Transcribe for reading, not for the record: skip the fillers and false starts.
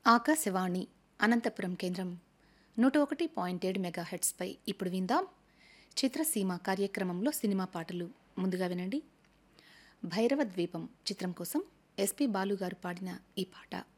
ఆకాశవాణి అనంతపురం కేంద్రం 101.7 మెగాహెట్స్పై ఇప్పుడు విందాం చిత్రసీమ కార్యక్రమంలో సినిమా పాటలు. ముందుగా వినండి. భైరవ ద్వీపం చిత్రం కోసం ఎస్పి బాలు గారు పాడిన ఈ పాట.